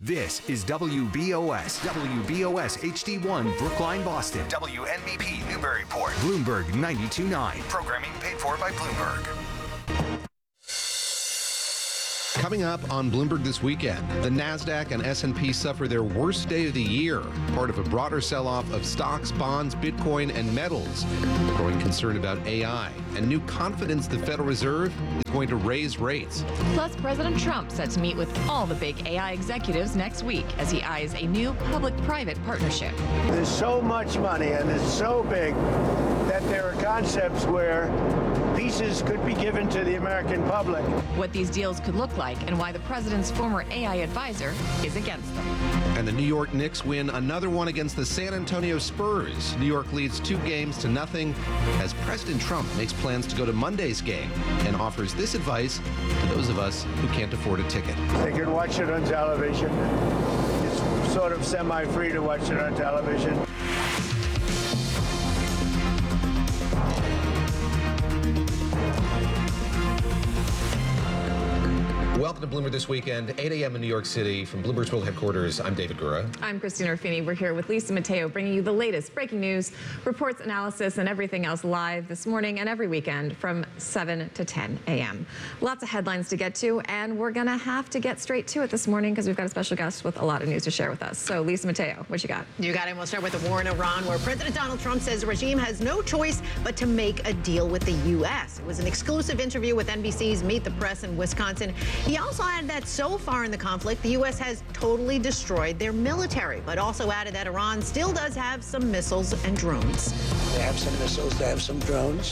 This is WBOS HD1 Brookline, Boston. WNBP Newburyport. Bloomberg 92.9. Programming paid for by Bloomberg. Coming up on Bloomberg this weekend, the NASDAQ and S&P suffer their worst day of the year, part of a broader sell-off of stocks, bonds, Bitcoin, and metals. Growing concern about AI and new confidence the Federal Reserve is going to raise rates. Plus, President Trump set to meet with all the big AI executives next week as he eyes a new public-private partnership. There's so much money and it's so big that there are concepts where pieces could be given to the American public. What these deals could look like and why the president's former AI advisor is against them. And the New York Knicks win another one against the San Antonio Spurs. New York leads 2-0 as President Trump makes plans to go to Monday's game and offers this advice to those of us who can't afford a ticket. They can watch it on television. It's sort of semi-free to watch it on television. Welcome to Bloomberg This Weekend, 8 a.m. in New York City. From Bloomberg's World Headquarters, I'm David Gura. I'm Christina Ruffini. We're here with Lisa Mateo, bringing you the latest breaking news, reports, analysis, and everything else live this morning and every weekend from 7 to 10 a.m. Lots of headlines to get to, and we're going to have to get straight to it this morning because we've got a special guest with a lot of news to share with us. So, Lisa Mateo, what you got? You got it. We'll start with the war in Iran, where President Donald Trump says the regime has no choice but to make a deal with the U.S. It was an exclusive interview with NBC's Meet the Press in Wisconsin. He also added that so far in the conflict, the U.S. has totally destroyed their military, but also added that Iran still does have some missiles and drones. They have some missiles, they have some drones.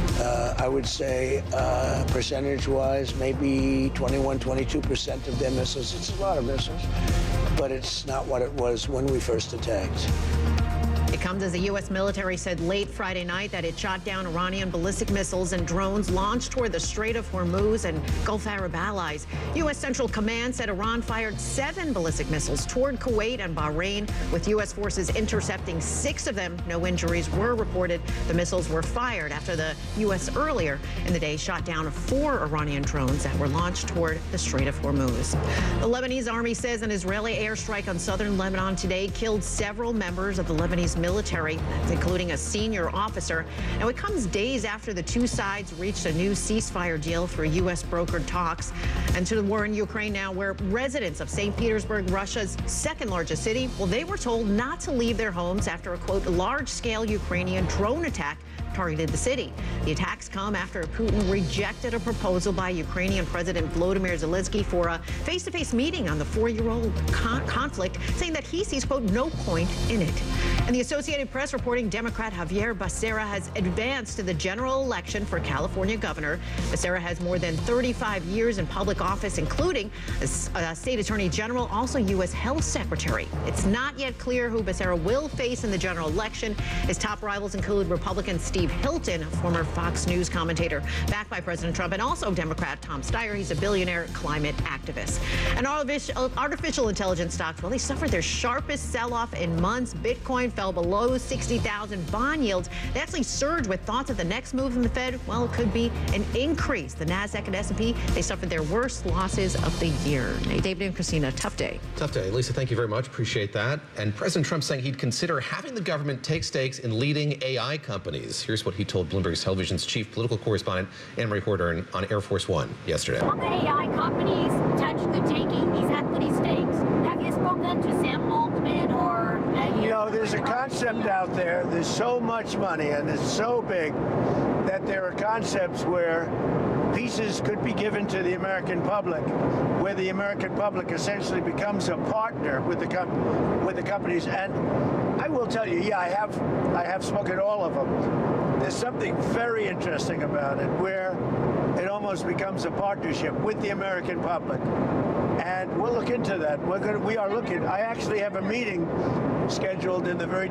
I would say percentage-wise, maybe 21, 22% of their missiles. It's a lot of missiles, but it's not what it was when we first attacked. It comes as the U.S. military said late Friday night that it shot down Iranian ballistic missiles and drones launched toward the Strait of Hormuz and Gulf Arab allies. U.S. Central Command said Iran fired 7 ballistic missiles toward Kuwait and Bahrain, with U.S. forces intercepting 6 of them. No injuries were reported. The missiles were fired after the U.S. earlier in the day shot down 4 Iranian drones that were launched toward the Strait of Hormuz. The Lebanese army says an Israeli airstrike on southern Lebanon today killed several members of the Lebanese military, including a senior officer. Now, it comes days after the two sides reached a new ceasefire deal through U.S. brokered talks. And to the war in Ukraine now, where residents of St. Petersburg, Russia's second largest city, well, they were told not to leave their homes after a, quote, large-scale Ukrainian drone attack targeted the city. The attacks come after Putin rejected a proposal by Ukrainian President Volodymyr Zelensky for a face-to-face meeting on the 4-year-old conflict, saying that he sees, quote, no point in it. And the Associated Press reporting Democrat Javier Becerra has advanced to the general election for California governor. Becerra has more than 35 years in public office, including as state attorney general, also U.S. health secretary. It's not yet clear who Becerra will face in the general election. His top rivals include Republican Steve Hilton, a former Fox News commentator backed by President Trump, and also Democrat Tom Steyer. He's a billionaire climate activist. And artificial intelligence stocks, well, they suffered their sharpest sell-off in months. Bitcoin fell below 60,000. Bond yields, they actually surged with thoughts that the next move from the Fed, well, it could be an increase. The NASDAQ and S&P, they suffered their worst losses of the year. Hey, David and Christina, tough day. Tough day. Lisa, thank you very much. Appreciate that. And President Trump saying he'd consider having the government take stakes in leading AI companies. Here's what he told Bloomberg Television's chief political correspondent, Anne-Marie Horton, on Air Force One yesterday. All the AI companies touch the taking these equity stakes. Have you spoken to Sam Altman or... You know, there's a concept out there. There's so much money and it's so big that there are concepts where pieces could be given to the American public, where the American public essentially becomes a partner with the companies. And I will tell you, yeah, I have spoken to all of them. There's something very interesting about it, where it almost becomes a partnership with the American public. And we'll look into that. We are looking. I actually have a meeting scheduled in the very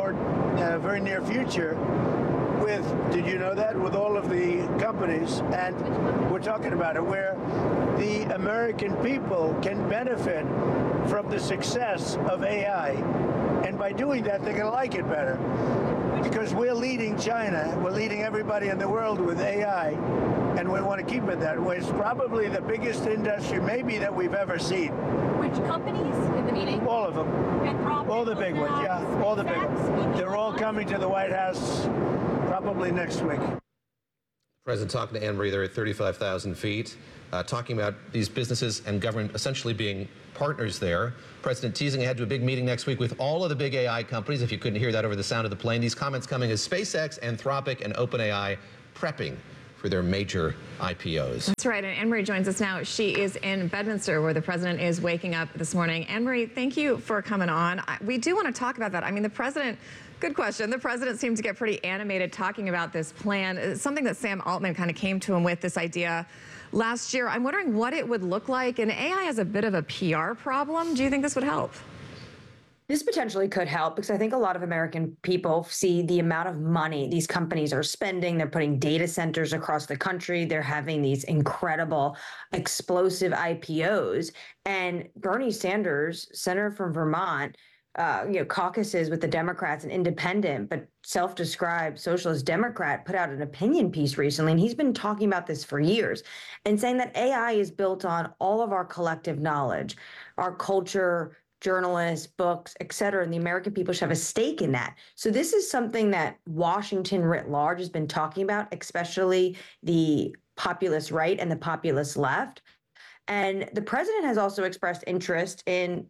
near future with, did you know that, with all of the companies, and we're talking about it, where the American people can benefit from the success of AI, and by doing that, they're going to like it better. Because we're leading China, we're leading everybody in the world with AI, and we want to keep it that way. It's probably the biggest industry maybe that we've ever seen. Which companies in the meeting? All of them. Anthropic, All the big ones, yeah. All the big ones. They're all coming to the White House probably next week. President talking to Anne Marie there at 35,000 feet, talking about these businesses and government essentially being partners there. President teasing ahead to a big meeting next week with all of the big AI companies. If you couldn't hear that over the sound of the plane, these comments coming as SpaceX, Anthropic, and OpenAI prepping for their major IPOs. That's right, and Anne Marie joins us now. She is in Bedminster, where the president is waking up this morning. Anne Marie, thank you for coming on. We do want to talk about that. I mean, the president, good question. The president seemed to get pretty animated talking about this plan. It's something that Sam Altman kind of came to him with, this idea last year. I'm wondering what it would look like, and AI has a bit of a PR problem. Do you think this would help? This potentially could help because I think a lot of American people see the amount of money these companies are spending. They're putting data centers across the country. They're having these incredible, explosive IPOs. And Bernie Sanders, senator from Vermont, caucuses with the Democrats, an independent but self-described socialist Democrat, put out an opinion piece recently, and he's been talking about this for years and saying that AI is built on all of our collective knowledge, our culture, journalists, books, et cetera, and the American people should have a stake in that. So this is something that Washington writ large has been talking about, especially the populist right and the populist left. And the president has also expressed interest in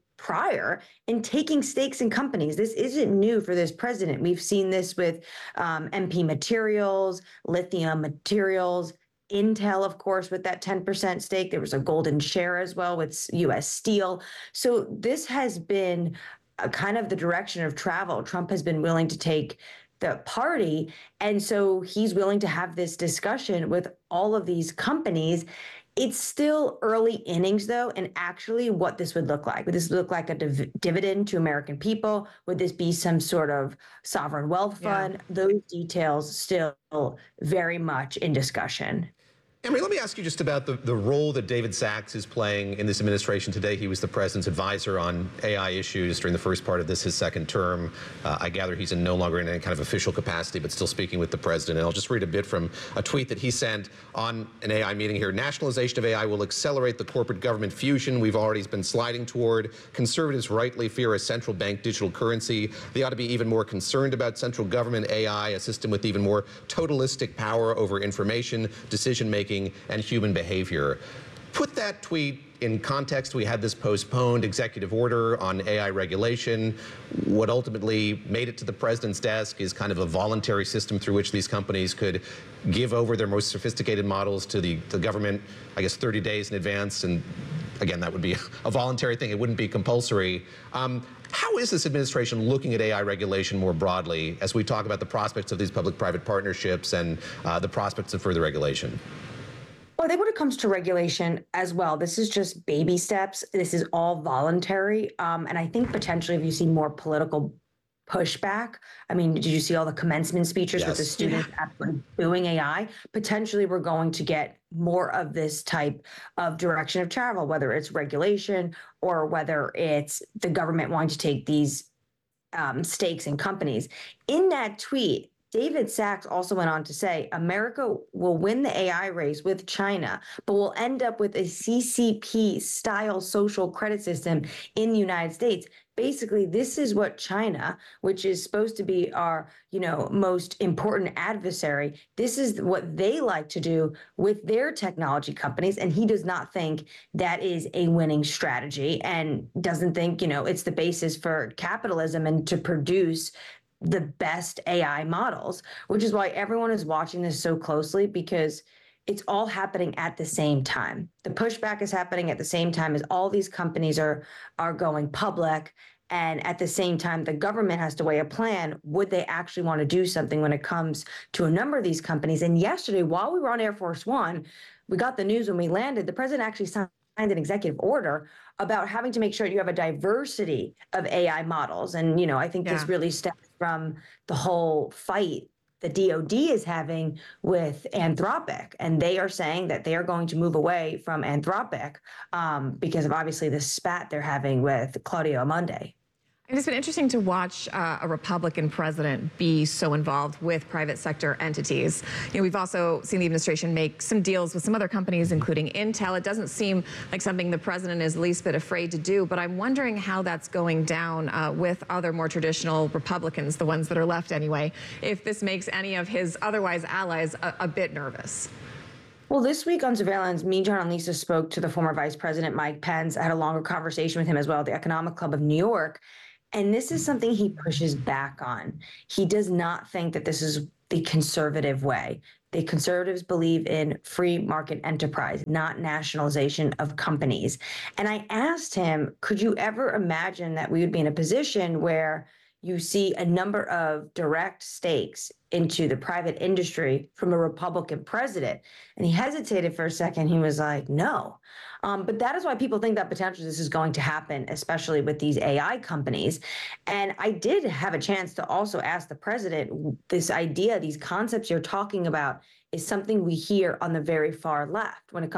taking stakes in companies. This isn't new for this president. We've seen this with MP Materials, Lithium Materials, Intel, of course, with that 10% stake. There was a golden share as well with U.S. Steel. So this has been kind of the direction of travel. Trump has been willing to take the party. And so he's willing to have this discussion with all of these companies. It's still early innings, though, and actually what this would look like. Would this look like a dividend to American people? Would this be some sort of sovereign wealth fund? Yeah. Those details still very much in discussion. Emery, let me ask you just about the role that David Sachs is playing in this administration today. He was the president's advisor on AI issues during the first part of his second term. I gather he's no longer in any kind of official capacity, but still speaking with the president. And I'll just read a bit from a tweet that he sent on an AI meeting here. Nationalization of AI will accelerate the corporate government fusion we've already been sliding toward. Conservatives rightly fear a central bank digital currency. They ought to be even more concerned about central government AI, a system with even more totalistic power over information, decision-making, and human behavior. Put that tweet in context. We had this postponed executive order on AI regulation. What ultimately made it to the president's desk is kind of a voluntary system through which these companies could give over their most sophisticated models to the government, I guess, 30 days in advance. And again, that would be a voluntary thing. It wouldn't be compulsory. How is this administration looking at AI regulation more broadly as we talk about the prospects of these public-private partnerships and the prospects of further regulation? Well, I think when it comes to regulation as well, this is just baby steps. This is all voluntary. And I think potentially if you see more political pushback, I mean, did you see all the commencement speeches with the students absolutely booing AI? Potentially we're going to get more of this type of direction of travel, whether it's regulation or whether it's the government wanting to take these stakes in companies. In that tweet, David Sachs also went on to say, America will win the AI race with China, but will end up with a CCP-style social credit system in the United States. Basically, this is what China, which is supposed to be our, most important adversary, this is what they like to do with their technology companies. And he does not think that is a winning strategy and doesn't think, it's the basis for capitalism and to produce the best AI models, which is why everyone is watching this so closely, because it's all happening at the same time. The pushback is happening at the same time as all these companies are going public. And at the same time, the government has to weigh a plan. Would they actually want to do something when it comes to a number of these companies? And yesterday, while we were on Air Force One, we got the news when we landed, the president actually signed an executive order about having to make sure you have a diversity of AI models. And, I think this really stems from the whole fight the DOD is having with Anthropic. And they are saying that they are going to move away from Anthropic because of obviously the spat they're having with Claudio Amundi. And it's been interesting to watch a Republican president be so involved with private sector entities. We've also seen the administration make some deals with some other companies, including Intel. It doesn't seem like something the president is the least bit afraid to do, but I'm wondering how that's going down with other more traditional Republicans, the ones that are left anyway, if this makes any of his otherwise allies a bit nervous. Well, this week on Surveillance, me, John, and Lisa spoke to the former Vice President Mike Pence. I had a longer conversation with him as well at the Economic Club of New York. And this is something he pushes back on. He does not think that this is the conservative way. The conservatives believe in free market enterprise, not nationalization of companies. And I asked him, could you ever imagine that we would be in a position where you see a number of direct stakes into the private industry from a Republican president? And he hesitated for a second. He was like, no. But that is why people think that potentially this is going to happen, especially with these AI companies. And I did have a chance to also ask the president, this idea, these concepts you're talking about is something we hear on the very far left when it comes